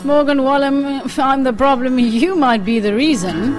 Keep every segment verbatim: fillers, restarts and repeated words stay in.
Morgan Wallen, if I'm the problem, you might be the reason.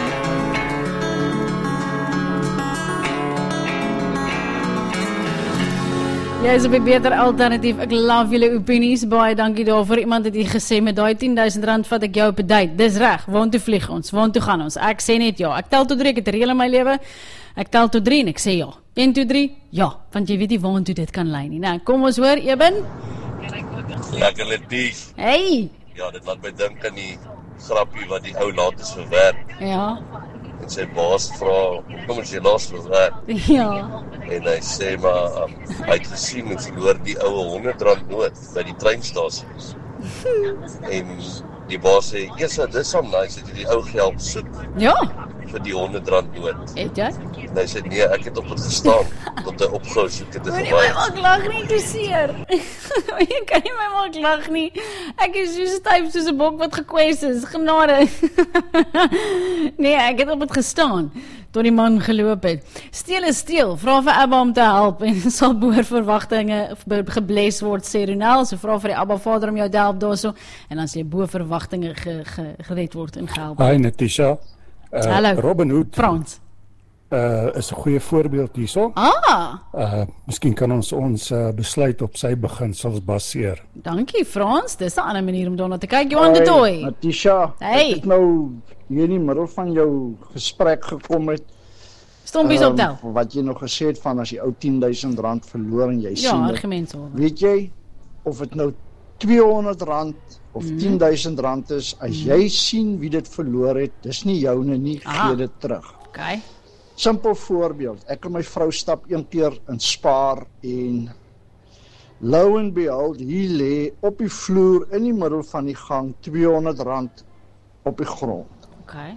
Jy is op 'n beter alternatief. Ek love julle opinies. Baie dankie daarvoor. Iemand het hier gesê met daai tien duisend rand vat ek jou op 'n date. Dis reg. Waartoe vlieg ons? Waartoe gaan ons? Ek sê net ja. Ek tel tot drie, ek het reël in my lewe. Ek tel tot drie en ek sê ja. een, twee, drie. Ja, want jy weet nie waartoe dit kan lei nie. Nou, kom ons hoor, Eben. Lekker Letief. Hey. Ja, dit laat my dink aan die grappie wat die ou laat is verwerk. Ja. En sy baas vra, kom ons jy laat verwerk. Ja. En hy sê maar, um, hy het gesien en verloor die oue honderd rand noot by die treinstasie. En die baas sê, yes, dis so nice, dat jy die ou geld soek. Ja. Vir die honderd rand noot. Het jy? En hy sê, nee, ek het op het gestaan, tot hy opgehou soek het en Moenie gewaai. my maak lag nie, te seer. Jy kan nie my maak lag nie. Ek is so styf soos 'n bok wat gekwes is. Genade. Nee, ek het op het gestaan tot die man geloop het. Steel is steel. Vra vir Abba om te help en sal boor verwagtinge gebles word, sê Ronel. So vra vir die Abba Vader om jou te help daarso en dan sê bo verwagtinge ge, ge, gered word en gehelp. Hi Natisha. Uh, Hallo. Robin Hood Frans. Uh, is 'n goeie voorbeeld hierso. Ah. Uh, miskien kan ons ons uh, besluit op sy beginsels baseer. Dankie Frans. Dis 'n ander manier om daarna te kyk. Johan de Tooy. Natisha, hey. Ek het nou hier in die middel van jou gesprek gekom met Stompies um, optel. Wat jy nog gesê het van as die ou tien duisend rand verloor en jy ja, sien argument so. Weet jy of dit nou tweehonderd rand of mm. tien duisend rand is, as mm. jy sien wie dit verloor het, dis nie joune nie, gee dit terug. Okay. Simpel voorbeeld, ek en my vrou stap een keer in Spar en lo and behold, hier lê op die vloer in die middel van die gang tweehonderd rand op die grond. Okay.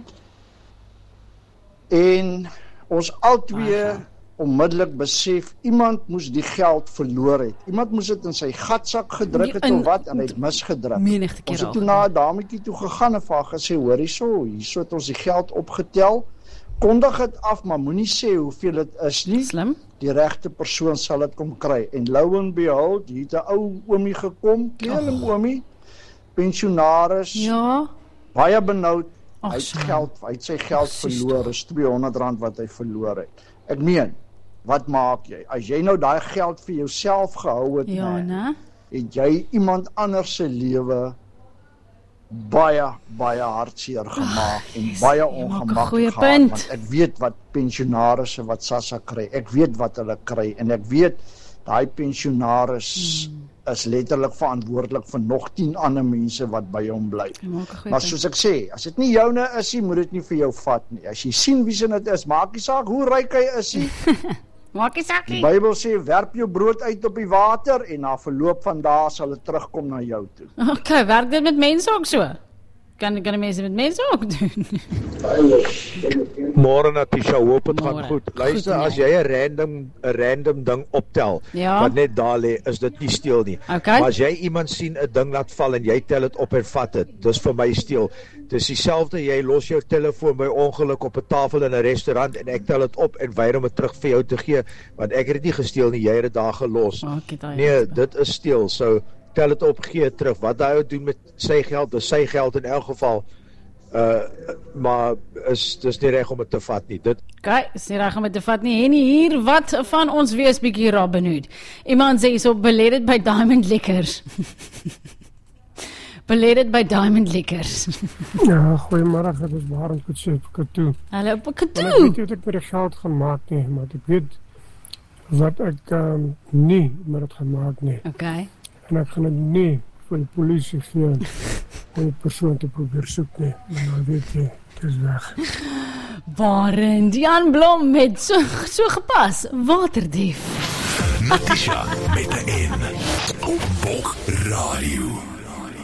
En ons albei onmiddellik besef, iemand moes die geld verloor het. Iemand moes dit in sy gatsak gedruk het of wat, en hy het misgedruk. Ons het toe na 'n dametjie toe gegaan en vir haar gesê, hoor hierso, hierso het ons die geld opgetel, kondig dit af, maar moenie sê hoeveel dit is nie. Slim. Die regte persoon sal dit kom kry. En lo and behold, hier het 'n ou oomie gekom, kleerling oh. oomie, pensionaris, ja. baie benoud, oh, hy het geld, hy het sy geld oh, verloor, is tweehonderd rand wat hy verloor het. Ek meen, wat maak jy? As jy nou daai geld vir jouself gehou het, ja, nee, het jy iemand anders se lewe baie, baie hartseer gemaak oh, en baie ongemaklik gehad, want ek weet wat pensionarisse wat SASSA kry, ek weet wat hulle kry, en ek weet, daai pensionaris hmm. is letterlik verantwoordelik vir nog tien ander mense wat by hom bly. Maar soos ek sê, as dit nie joune is nie, moet dit nie vir jou vat nie. As jy sien wie se dit is, maak nie saak hoe ryk hy is nie. Maak nie saak nie. Die Bybel sê, werp jou brood uit op die water en na verloop van dae sal dit terugkom na jou toe. Okay, werk dit met mense ook so? Kan, kan die mense met mense ook doen? Môre Natisha, hoop het gaan goed. Luister, goed, as jy 'n random 'n random ding optel, ja. wat net daar lê, is dit nie steel nie. Okay. Maar as jy iemand sien 'n ding laat val en jy tel dit op en vat dit, dis vir my steel. Dis dieselfde, jy los jou telefoon by ongeluk op 'n tafel in 'n restaurant en ek tel dit op en weier om dit terug vir jou te gee, want ek het dit nie gesteel nie, jy het dit daar gelos. Okay, nee, dit is steel. So tel dit op, gee het terug. Wat hy doen met sy geld, dis sy geld in elk geval. Uh, maar is dis nie reg om dit te vat nie. Dit Kyk, is nie reg om dit te vat nie. Henny hier, wat van ons wees bietjie Robin Hood? Iemand sê so, belê dit by Diamond Liquors. Belê dit by Diamond Liquors. Ja, goeiemôre, dit is Barend Kutse op Katoe. Hallo, op Katoe. Ek weet nie wat ek met die geld gaan maak nie, maar ek weet wat ek um, nie met het gaan maak nie. Okay. En ek gaan dit nie vir die polisie gee om die persoon te probeer soek nie. Maar nou weet jy, het is weg. Barend, Jan Blom met so, so gepas, waterdief. Natisha met 'n N op Bok Radio.